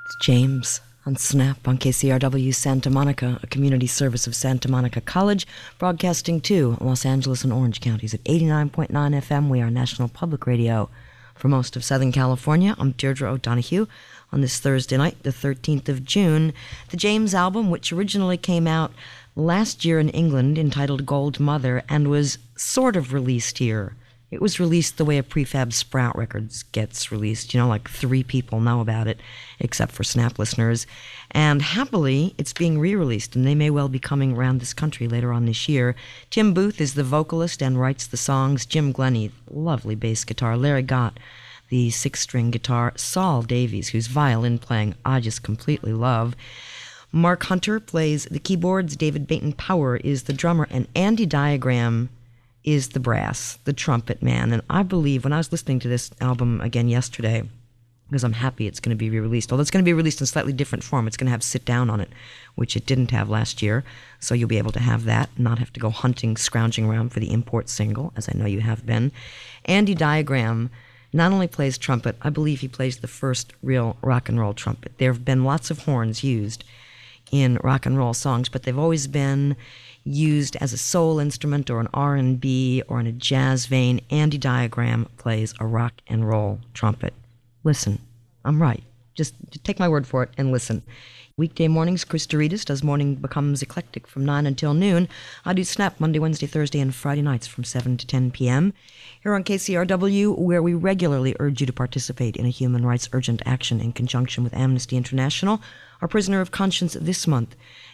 It's James on Snap on KCRW Santa Monica, a community service of Santa Monica College, broadcasting to Los Angeles and Orange counties at 89.9 FM. We are National Public Radio for most of Southern California. I'm Deirdre O'Donoghue. On this Thursday night, the 13th of June, the James album, which originally came out last year in England, entitled Gold Mother, and was sort of released here. It was released the way a prefab Sprout Records gets released. You know, like 3 people know about it, except for Snap listeners. And happily, it's being re-released, and they may well be coming around this country later on this year. Tim Booth is the vocalist and writes the songs. Jim Glennie, lovely bass guitar. Larry Gott, the 6-string guitar. Saul Davies, whose violin playing I just completely love. Mark Hunter plays the keyboards. David Baton Power is the drummer. And Andy Diagram is the brass, the trumpet man. And I believe, when I was listening to this album again yesterday, because I'm happy it's going to be re-released, although it's going to be released in a slightly different form. It's going to have Sit Down on it, which it didn't have last year. So you'll be able to have that, not have to go hunting, scrounging around for the import single, as I know you have been. Andy Diagram not only plays trumpet, I believe he plays the first real rock and roll trumpet. There have been lots of horns used in rock and roll songs, but they've always been used as a soul instrument or an R&B or in a jazz vein. Andy Diagram plays a rock and roll trumpet. Listen, I'm right. Just take my word for it and listen. Weekday mornings, Chris Doritas does Morning Becomes Eclectic from 9 until noon. I do Snap Monday, Wednesday, Thursday, and Friday nights from 7 to 10 p.m. Here on KCRW, where we regularly urge you to participate in a human rights urgent action in conjunction with Amnesty International. Our prisoner of conscience this month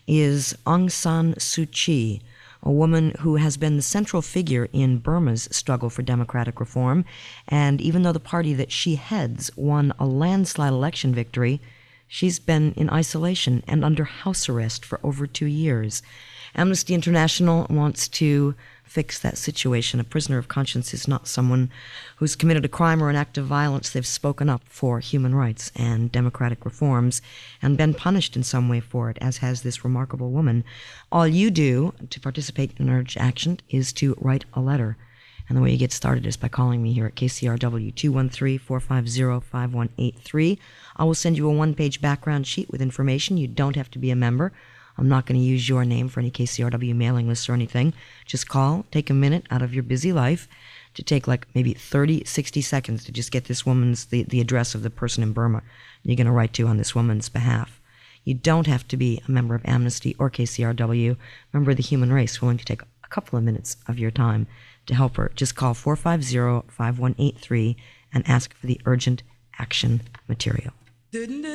is Aung San Suu Kyi, a woman who has been the central figure in Burma's struggle for democratic reform. And even though the party that she heads won a landslide election victory, she's been in isolation and under house arrest for over 2 years. Amnesty International wants to fix that situation. A prisoner of conscience is not someone who's committed a crime or an act of violence. They've spoken up for human rights and democratic reforms and been punished in some way for it, as has this remarkable woman. All you do to participate in urgent action is to write a letter. And the way you get started is by calling me here at KCRW 213-450-5183. I will send you a 1-page background sheet with information. You don't have to be a member. I'm not going to use your name for any KCRW mailing lists or anything. Just call, take a minute out of your busy life to take like maybe 30, 60 seconds to just get this woman's, the address of the person in Burma you're going to write to on this woman's behalf. You don't have to be a member of Amnesty or KCRW, member of the human race, willing to take a couple of minutes of your time to help her. Just call 450-5183 and ask for the urgent action material.